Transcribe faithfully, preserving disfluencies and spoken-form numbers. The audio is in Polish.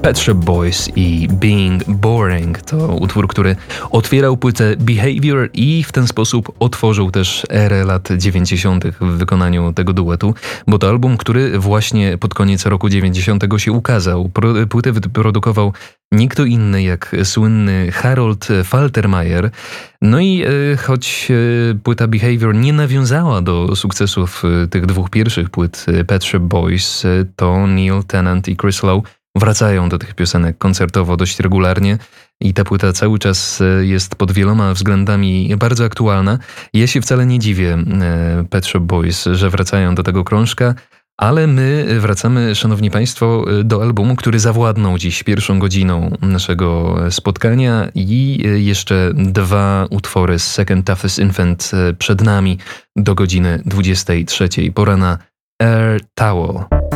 Pet Shop Boys i Being Boring to utwór, który otwierał płytę Behavior i w ten sposób otworzył też erę lat dziewięćdziesiątych w wykonaniu tego duetu, bo to album, który właśnie pod koniec roku dziewięćdziesiątego się ukazał. Pro, płytę wyprodukował nie kto inny jak słynny Harold Faltermeyer. No i e, choć e, płyta Behavior nie nawiązała do sukcesów e, tych dwóch pierwszych płyt e, Pet Shop Boys, e, to Neil Tennant i Chris Lowe wracają do tych piosenek koncertowo dość regularnie i ta płyta cały czas jest pod wieloma względami bardzo aktualna. Ja się wcale nie dziwię Pet Shop Boys, że wracają do tego krążka, ale my wracamy, szanowni państwo, do albumu, który zawładnął dziś pierwszą godziną naszego spotkania i jeszcze dwa utwory z Second Toughest Infant przed nami do godziny dwudziestej trzeciej. Pora na Air Towel.